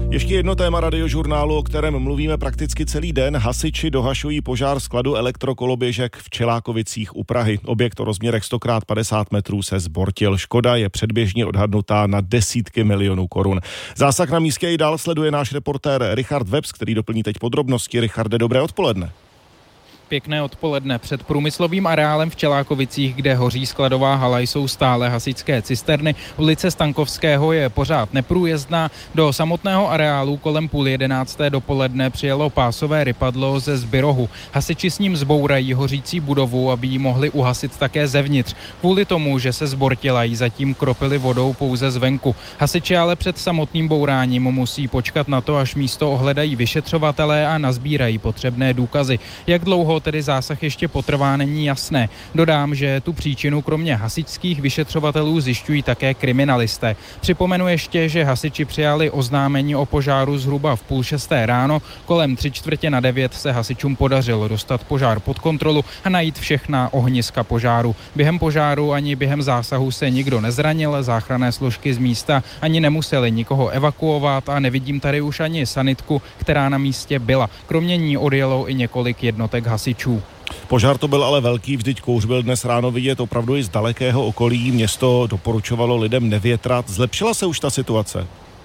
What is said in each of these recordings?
Ještě jedno téma Radiožurnálu, o kterém mluvíme prakticky celý den. Hasiči dohašují požár skladu elektrokoloběžek v Čelákovicích u Prahy. Objekt o rozměrech 100x50 metrů se zbortil. Škoda je předběžně odhadnutá na desítky milionů korun. Zásah na místě i dál sleduje náš reportér Richard Webs, který doplní teď podrobnosti. Richarde, dobré odpoledne. Pěkné odpoledne. Před průmyslovým areálem v Čelákovicích, kde hoří skladová hala, jsou stále hasičské cisterny. Ulice Stankovského je pořád neprůjezdná. Do samotného areálu kolem 10:30 dopoledne přijelo pásové rypadlo ze Zbyrohu. Hasiči s ním zbourají hořící budovu, aby ji mohli uhasit také zevnitř. Kvůli tomu, že se zbortila, ji zatím kropili vodou pouze zvenku. Hasiči ale před samotným bouráním musí počkat na to, až místo ohledají vyšetřovatelé a nazbírají potřebné důkazy. Jak dlouho tedy zásah ještě potrvá, není jasné. Dodám, že tu příčinu kromě hasičských vyšetřovatelů zjišťují také kriminalisté. Připomenu ještě, že hasiči přijali oznámení o požáru zhruba v 5:30 ráno. Kolem 8:45 se hasičům podařilo dostat požár pod kontrolu a najít všechna ohniska požáru. Během požáru ani během zásahu se nikdo nezranil, záchranné složky z místa ani nemuseli nikoho evakuovat a nevidím tady už ani sanitku, která na místě byla. Kromě ní odjelo i několik jednotek hasičů. Požár to byl ale velký, vždyť kouř byl dnes ráno vidět opravdu i z dalekého okolí. Město doporučovalo lidem nevětrat. Zlepšila se už ta situace?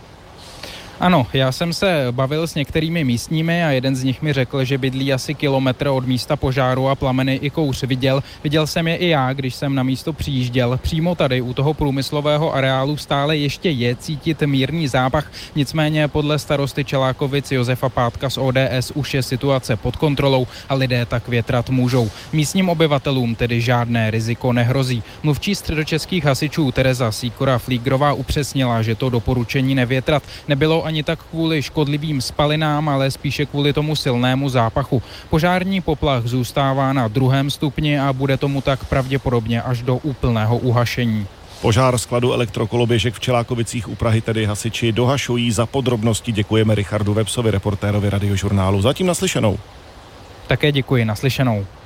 Ano, já jsem se bavil s některými místními a jeden z nich mi řekl, že bydlí asi kilometr od místa požáru a plameny i kouř viděl. Viděl jsem je i já, když jsem na místo přijížděl. Přímo tady u toho průmyslového areálu stále ještě je cítit mírný zápach, nicméně podle starosty Čelákovic Josefa Pátka z ODS už je situace pod kontrolou a lidé tak větrat můžou. Místním obyvatelům tedy žádné riziko nehrozí. Mluvčí středočeských hasičů Tereza Sýkora-Flígrová upřesnila, že to doporučení nevětrat nebylo ani tak kvůli škodlivým spalinám, ale spíše kvůli tomu silnému zápachu. Požární poplach zůstává na 2. stupni a bude tomu tak pravděpodobně až do úplného uhašení. Požár skladu elektrokoloběžek v Čelákovicích u Prahy tedy hasiči dohašují. Za podrobnosti děkujeme Richardu Websovi, reportérovi Radiožurnálu. Zatím naslyšenou. Také děkuji, naslyšenou.